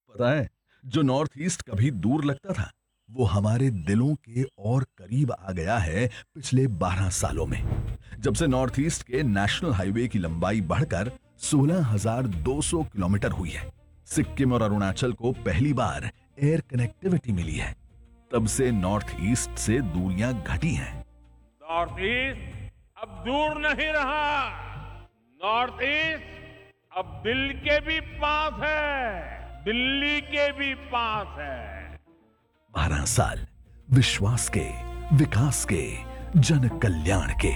पता है, जो नॉर्थ ईस्ट कभी दूर लगता था, वो हमारे दिलों के और करीब आ गया है पिछले 12 सालों में। जब से नॉर्थ ईस्ट के नेशनल हाईवे की लंबाई बढ़कर 16,200 किलोमीटर हुई है, सिक्किम और अरुणाचल को पहली बार एयर कनेक्टिविटी मिली है, तब से नॉर्थ ईस्ट से दूरियां घटी हैं। नॉर्थ ईस्ट अब दूर नहीं रहा। नॉर्थ ईस्ट अब दिल के भी पास है, दिल्ली के भी पास है। 12 साल विश्वास के, विकास के, जन कल्याण के।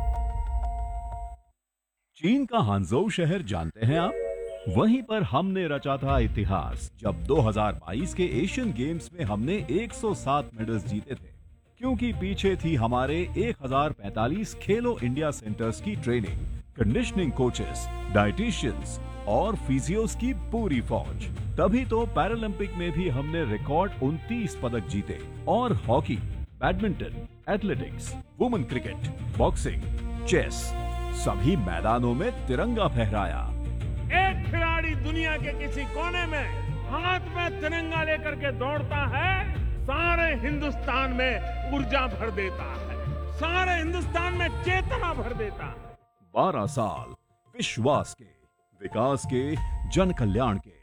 चीन का हांगझोउ शहर जानते हैं आप? वहीं पर हमने रचा था इतिहास जब 2022 के एशियन गेम्स में हमने 107 मेडल्स जीते थे, क्योंकि पीछे थी हमारे 1045 खेलो इंडिया सेंटर्स की ट्रेनिंग, कंडीशनिंग कोचेस, डाइटिशियंस और फिजियोस की पूरी फौज। तभी तो पैरालंपिक में भी हमने रिकॉर्ड 29 पदक जीते और hockey, badminton, athletics, women cricket, boxing, chess सभी मैदानों में तिरंगा फहराया। एक खिलाड़ी दुनिया के किसी कोने में हाथ में तिरंगा लेकर के दौड़ता है, सारे हिंदुस्तान में ऊर्जा भर देता है, सारे हिंदुस्तान में चेतना भर देता है। 12 साल विश्वास के, विकास के, जन कल्याण के।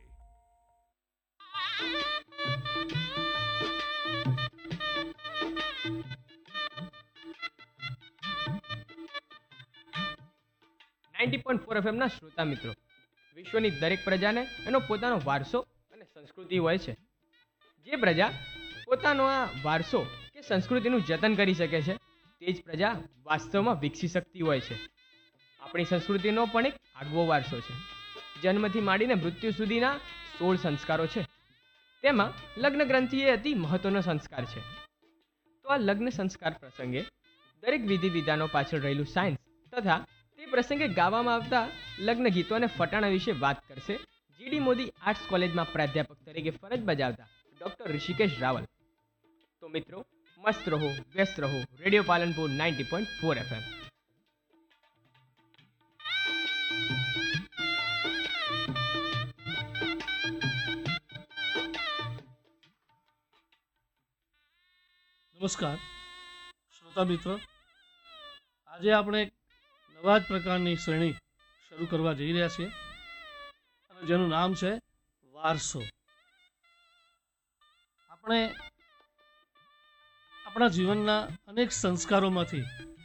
FM ના શ્રોતા મિત્રો, વિશ્વની દરેક પ્રજાને એનો પોતાનો વારસો અને સંસ્કૃતિ હોય છે. જે પ્રજા પોતાનો આ વારસો કે સંસ્કૃતિનું જતન કરી શકે છે, તે જ પ્રજા વાસ્તવમાં વિકસી શકતી હોય છે. આપણી સંસ્કૃતિનો પણ એક આગવો વારસો છે. જન્મથી માંડીને મૃત્યુ સુધીના 16 સંસ્કારો છે. તેમાં લગ્ન ગ્રંથિ એ અતિ મહત્વનો સંસ્કાર છે. તો આ લગ્ન સંસ્કાર પ્રસંગે દરેક વિધિ વિધાનો પાછળ રહેલું સાયન્સ તથા તે પ્રસંગે ગાવામાં આવતા લગ્ન ગીતો અને ફટાણા વિશે વાત કરશે જીડી મોદી આર્ટ્સ કોલેજમાં પ્રાધ્યાપક તરીકે ફરજ બજાવતા ડોક્ટર ઋષિકેશ રાવલ. તો મિત્રો, મસ્ત રહો, વ્યસ્ત રહો, રેડિયો પાલનપુર 90.4 FM. નમસ્કાર શ્રોતા મિત્રો, આજે આપણે નવા જ પ્રકારની શ્રેણી શરૂ કરવા જઈ રહ્યા છીએ અને જેનું નામ છે વારસો. આપણે આપણા જીવનના અનેક સંસ્કારોમાંથી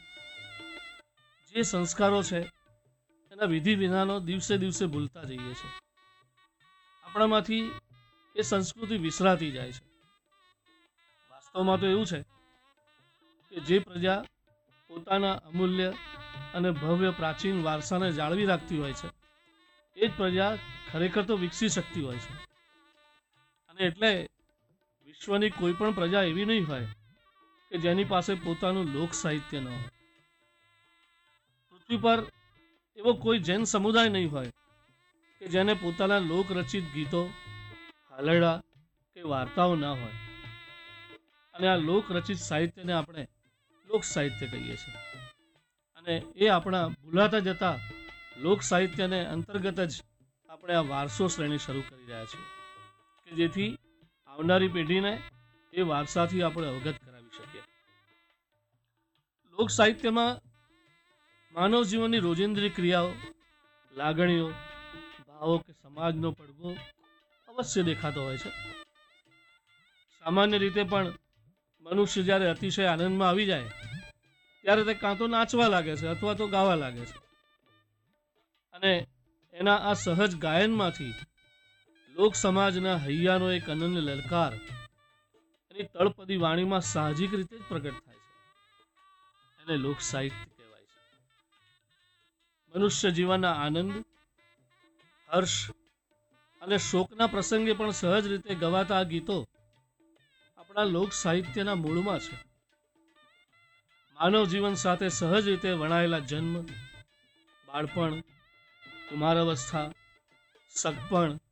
જે સંસ્કારો છે એના વિધિ વિધાનો દિવસે દિવસે ભૂલતા જઈએ છીએ. આપણામાંથી એ સંસ્કૃતિ વિસરાતી જાય છે. વાસ્તવમાં તો એવું છે કે જે પ્રજા પોતાના અમૂલ્ય અને ભવ્ય પ્રાચીન વારસાને જાળવી રાખતી હોય છે, એ જ પ્રજા ખરેખર તો વિકસી શકતી હોય છે. અને એટલે વિશ્વની કોઈ પણ પ્રજા એવી નહીં હોય કે જેની પાસે પોતાનું લોક સાહિત્ય ન હોય. પૃથ્વી પર એવો કોઈ જૈન સમુદાય નહીં હોય કે જેને પોતાના લોક રચિત ગીતો, હાલરડા કે વાર્તાઓ ના હોય. અને આ લોક રચિત સાહિત્યને આપણે લોક સાહિત્ય કહીએ છીએ. અને એ આપણા ભૂલાતા જતા લોક સાહિત્યને અંતર્ગત જ આપણે આ વારસો શ્રેણી શરૂ કરી રહ્યા છીએ કે જેથી આવનારી પેઢીને એ વારસાથી આપણે અવગત કરાવી શકીએ. લોક સાહિત્યમાં માનવ જીવનની રોજિંદી ક્રિયાઓ, લાગણીઓ, ભાવો કે સમાજનો પડઘો અવશ્ય દેખાતો હોય છે. સામાન્ય રીતે પણ મનુષ્ય જ્યારે અતિશય આનંદમાં આવી જાય ત્યારે તે કાં તો નાચવા લાગે છે અથવા તો ગાવા લાગે છે. અને એના આ સહજ ગાયનમાંથી લોક સમાજના હૈયાનો એક અનન્ય લલકાર એની તળપદી વાણીમાં સાહજિક રીતે જ પ્રગટ થાય છે. એને લોક સાહિત્ય કહેવાય છે. મનુષ્ય જીવનના આનંદ, હર્ષ અને શોકના પ્રસંગે પણ સહજ રીતે ગવાતા આ ગીતો આપણા લોક સાહિત્યના મૂળમાં છે. માનવ જીવન સાથે સહજ રીતે વણાયેલા જન્મ, બાળપણ, કુમારાવસ્થા, સગપણ,